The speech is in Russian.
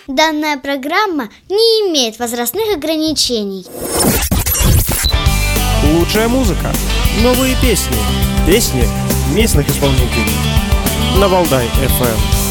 Данная программа не имеет возрастных ограничений. Лучшая музыка, новые песни, песни местных исполнителей на Валдай FM.